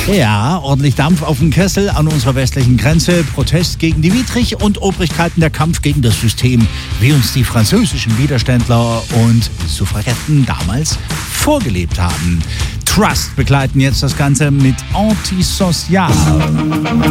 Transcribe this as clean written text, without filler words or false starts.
Ja, ordentlich Dampf auf dem Kessel an unserer westlichen Grenze. Protest gegen die Widrig- und Obrigkeiten, der Kampf gegen das System, wie uns die französischen Widerständler und Suffragetten damals vorgelebt haben. Trust begleiten jetzt das Ganze mit Antisocial.